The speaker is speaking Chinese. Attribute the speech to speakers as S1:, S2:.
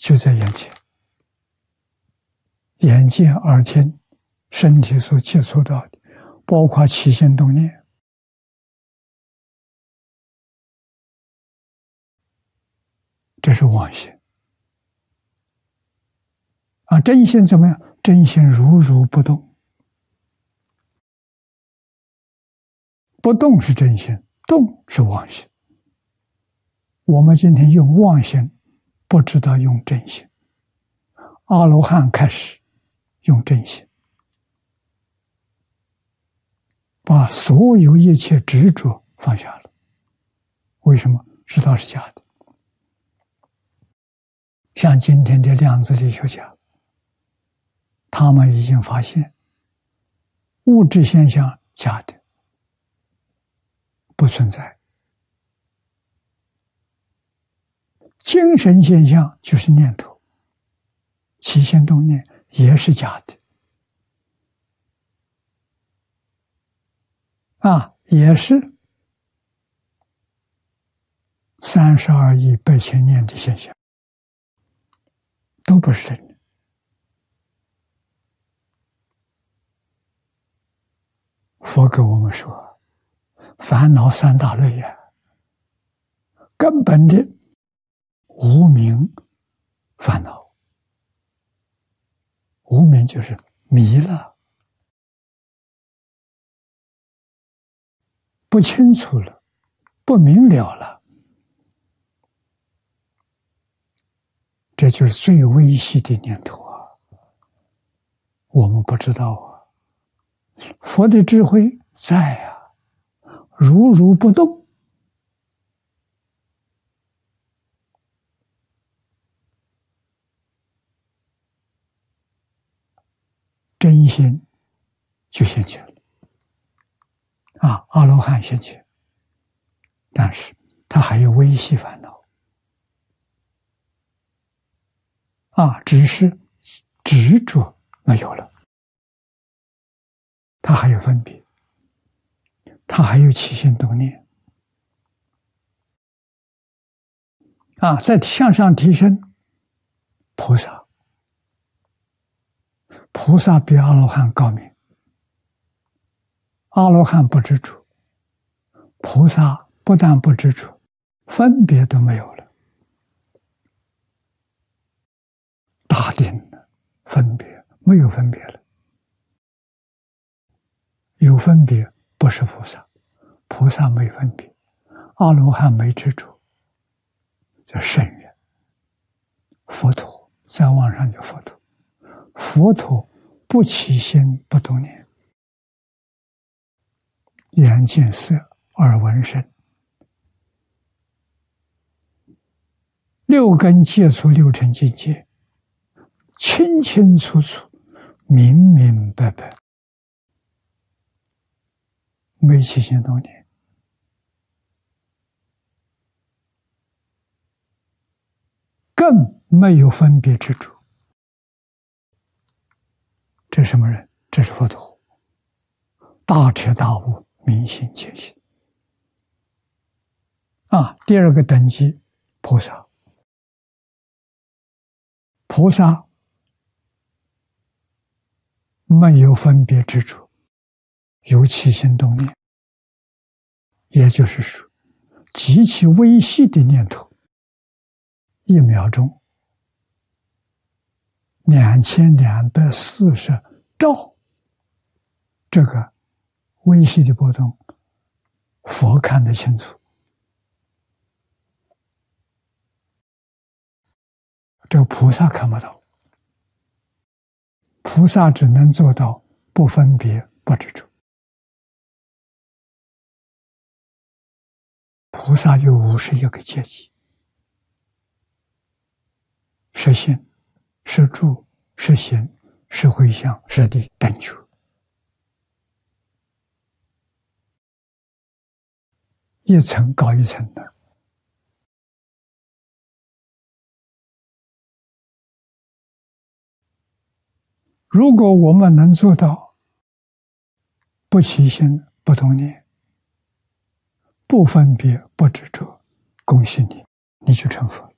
S1: 就在眼前，眼见、耳听、身体所接触到的，包括起心动念，这是妄心。真心怎么样？真心如如不动，不动是真心，动是妄心。我们今天用妄心，不知道用真心。阿罗汉开始用真心，把所有一切执着放下了。为什么？知道是假的。像今天的量子力学家，他们已经发现物质现象假的，不存在。精神现象就是念头，起心动念也是假的。也是32亿8千年的现象，都不是真的。佛给我们说，烦恼三大类呀，根本的无明烦恼，无明就是迷了，不清楚了，不明了了，这就是最微细的念头啊，我们不知道啊。佛的智慧在啊，如如不动。真心就现前了。阿罗汉现前，但是他还有微细烦恼。只是执着没有了。他还有分别，他还有起心动念。再向上提升，菩萨比阿罗汉高明。阿罗汉不执着，菩萨不但不执着，分别都没有了。大定了，分别没有分别了。有分别不是菩萨，菩萨没分别，阿罗汉没执着，叫圣人。佛陀再往上叫佛陀，佛陀不起心不动念，眼见色，耳闻声，六根接触六尘境界，清清楚楚，明明白白，没起心动念，更没有分别之处。这是什么人？这是佛陀，大彻大悟，明心见性。第二个等级，菩萨。菩萨没有分别之处，有起心动念，也就是说，极其微细的念头，1秒钟2240兆，这个微细的波动，佛看得清楚，这个菩萨看不到。菩萨只能做到不分别不执着。菩萨有51个阶级：实心、实住、实行、实回向、实地等觉。一层高一层的。如果我们能做到不起心不动念，不分别不执着，恭喜你，你就成佛了。